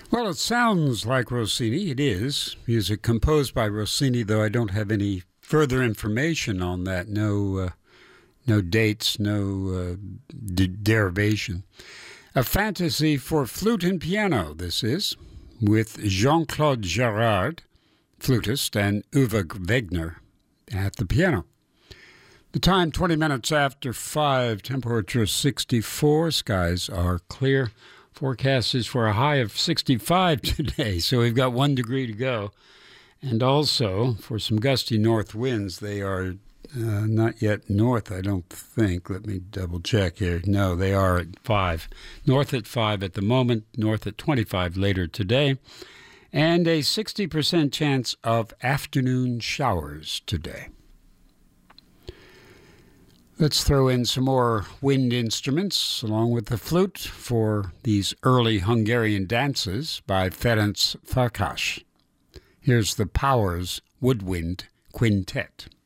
Well, it sounds like Rossini. It is music composed by Rossini, though I don't have any further information on that. No dates, no derivation. A fantasy for flute and piano, this is, with Jean-Claude Gerard, flutist, and Uwe Wegner at the piano. The time, 20 minutes after 5, temperature 64, skies are clear. Forecast is for a high of 65 today, so we've got 1 degree to go. And also, for some gusty north winds, they are not yet north, I don't think. Let me double check here. No, they are at 5. North at 5 at the moment, north at 25 later today. And a 60% chance of afternoon showers today. Let's throw in some more wind instruments along with the flute for these early Hungarian dances by Ferenc Farkas. Here's the Powers Woodwind Quintet.